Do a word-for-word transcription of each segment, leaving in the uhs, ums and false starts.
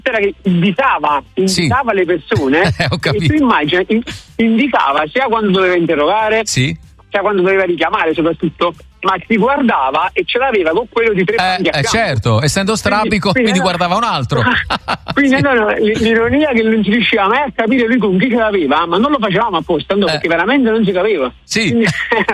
era che invitava, invitava sì. le persone eh, ho e tu immagini, indicava sia quando doveva interrogare, sì. sia quando doveva richiamare soprattutto, ma si guardava e ce l'aveva con quello di tre banchi a eh, eh certo, essendo strabico quindi, quindi no, guardava un altro. Quindi no, no, l'ironia che non si riusciva mai a capire lui con chi ce l'aveva, ma non lo facevamo apposta, no, eh. perché veramente non si capiva. Sì. Quindi,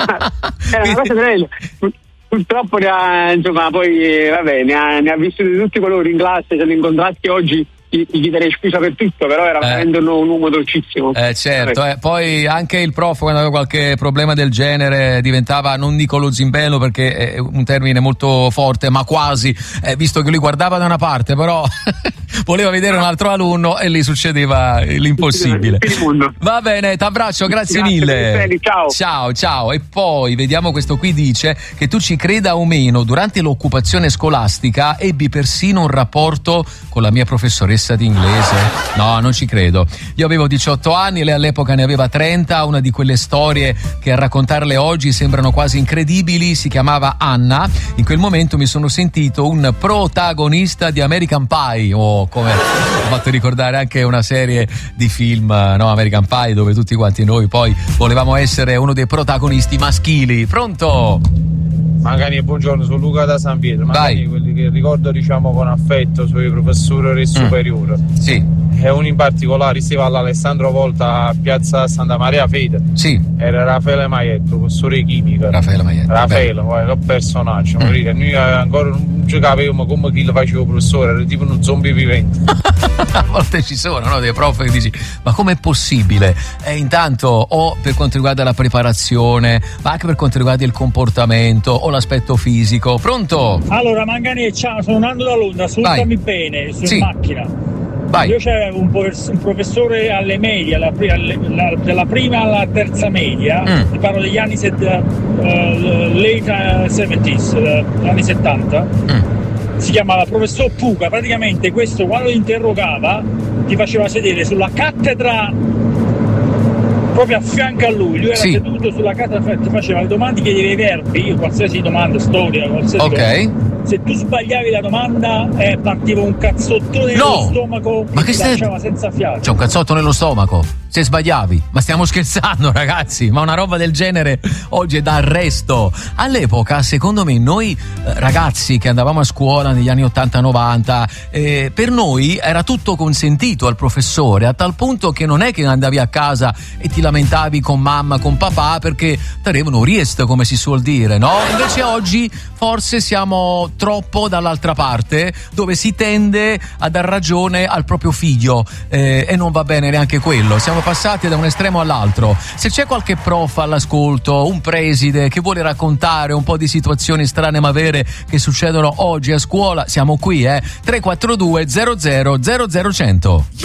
era una cosa tremenda. Purtroppo ne ha, insomma, poi vabbè, ne ha, ne ha visto di tutti i colori in classe, se li incontrati oggi gli chiederei scusa per tutto, però era veramente eh. un, un uomo dolcissimo. Eh certo, eh. Poi anche il prof quando aveva qualche problema del genere diventava, non dico lo zimbello perché è un termine molto forte, ma quasi, eh, visto che lui guardava da una parte però voleva vedere un altro alunno e lì succedeva l'impossibile. Va bene, t'abbraccio, grazie, grazie mille. Bene, ciao. Ciao, ciao. E poi vediamo, questo qui dice che tu ci creda o meno, durante l'occupazione scolastica ebbi persino un rapporto con la mia professoressa di inglese. No, non ci credo. Io avevo diciotto anni, lei all'epoca ne aveva trenta, una di quelle storie che a raccontarle oggi sembrano quasi incredibili. Si chiamava Anna. In quel momento mi sono sentito un protagonista di American Pie, o oh, come ho fatto ricordare anche una serie di film, no, American Pie, dove tutti quanti noi poi volevamo essere uno dei protagonisti maschili. Pronto? Magari buongiorno, sono Luca da San Pietro. Magari quelli che ricordo, diciamo, con affetto sui professori superiori. Mm. Sì. E uno in particolare si va all'Alessandro Volta a Piazza Santa Maria Fede. Sì. Era Raffaele Maietto, professore di chimica. Raffaele Maietto. Raffaele, poi, un personaggio. Mm. Noi ancora non ci capivamo come chi lo faceva professore, era tipo uno zombie vivente. A volte ci sono, no, dei prof che dici ma com'è possibile? E intanto o per quanto riguarda la preparazione, ma anche per quanto riguarda il comportamento o l'aspetto fisico. Pronto? Allora Manganè, ciao, sono Nando da Londra, ascoltami bene, sono sì. in macchina. Vai. Io c'avevo un, un professore alle medie, alla, alla, dalla prima alla terza media, mm. ti parlo degli anni set, uh, late seventies, uh, anni settanta. Mm. Si chiamava professor Puga. Praticamente questo, quando interrogava, ti faceva sedere sulla cattedra proprio a fianco a lui. Lui era sì. seduto sulla cattedra, ti faceva le domande, chiedeva i verbi, qualsiasi domanda, storia, qualsiasi okay. cosa. Se tu sbagliavi la domanda, eh, partiva un cazzottone nello no. stomaco ma che ti lasciava senza fiato. C'è un cazzotto nello stomaco se sbagliavi? Ma stiamo scherzando, ragazzi? Ma una roba del genere oggi è da arresto. All'epoca, secondo me, noi eh, ragazzi che andavamo a scuola negli anni ottanta novanta, eh, per noi era tutto consentito al professore, a tal punto che non è che andavi a casa e ti lamentavi con mamma, con papà, perché t'arrivano riest, come si suol dire, no? Invece oggi forse siamo troppo dall'altra parte, dove si tende a dar ragione al proprio figlio, eh, e non va bene neanche quello. Siamo passati da un estremo all'altro. Se c'è qualche prof all'ascolto, un preside che vuole raccontare un po' di situazioni strane ma vere che succedono oggi a scuola, siamo qui, eh tre quattro due zero zero zero zero cento.